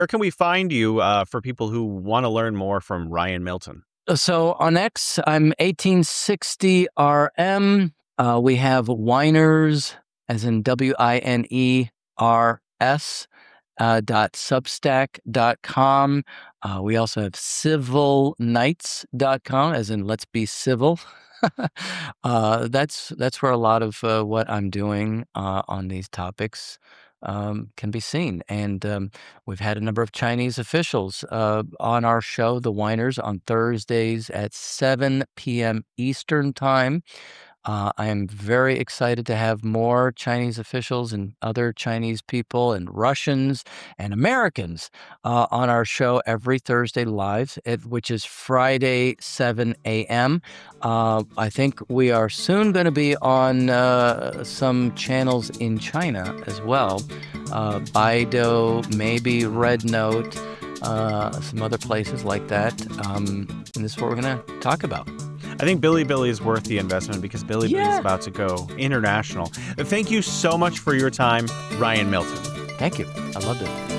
Where can we find you for people who want to learn more from Ryan Milton? So on X, I'm 1860RM. We have Winers, as in WINERS, .substack.com. We also have civilknights.com, as in let's be civil. That's where a lot of what I'm doing on these topics can be seen. And we've had a number of Chinese officials on our show, The Winers, on Thursdays at 7 p.m. Eastern Time. I am very excited to have more Chinese officials and other Chinese people and Russians and Americans on our show every Thursday live, which is Friday, 7 a.m. I think we are soon going to be on some channels in China as well. Baidu, maybe Red Note, some other places like that. And this is what we're going to talk about. I think Bilibili is worth the investment because Bilibili is about to go international. Thank you so much for your time, Ryan Milton. Thank you. I loved it.